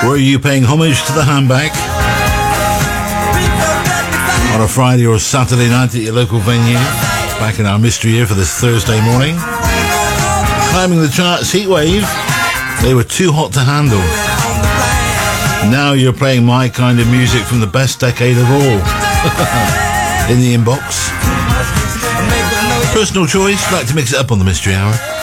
Were you paying homage to the handbag on a Friday or Saturday night at your local venue? Back in our mystery year for this Thursday morning. Climbing the charts, Heatwave. They were too hot to handle. Now you're playing my kind of music from the best decade of all. In the inbox. Personal choice, like to mix it up on the Mystery Hour.